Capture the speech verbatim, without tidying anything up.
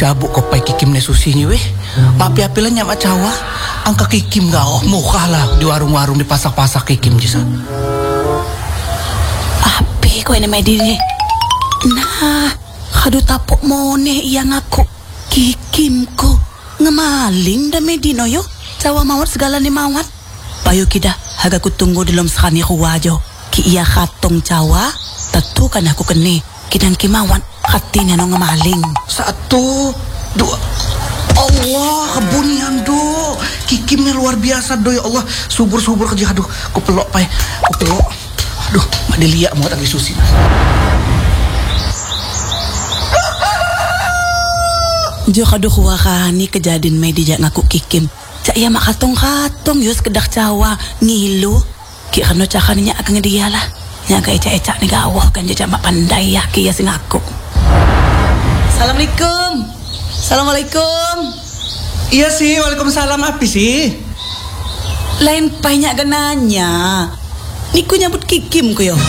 Cabuk kau pai kikim ne susinya weh. Mapi api lah nyamak cawa. Angka kikim gak muka lah di warung-warung di pasak-pasak kikim jisa. Api kau ini medini. Nah, kadu tapok mone yang aku kikim ko ngemaling da medino yo. Cawa mawat segala ni mawat. Payo kita haga ku tunggu dalam sekani kuwajo. Ki iya katong cawa. Tentu kan aku kene. Kidang kimawat hatinya no ngemaling. Satu, dua. Allah, kebunian do. Kikimnya luar biasa do ya Allah. Subur-subur kerja. Aduh, ku pelok pai. Ku pelok. Aduh, mak dilihat mau lagi susi. Jo kaduh wakani kejadian media ngaku kikim. Cak ya mak katong-katong yus kedak cawa ngilu. Ki kano cakaninya akan ngedialah. Nyaga ecak-ecak ni gawah kan jejak mak pandai ya ki ya sing aku. Assalamualaikum. Assalamualaikum. Iya sih, waalaikumsalam. Apa sih? Lain banyak genanya. Niku nyambut kikim ku yo.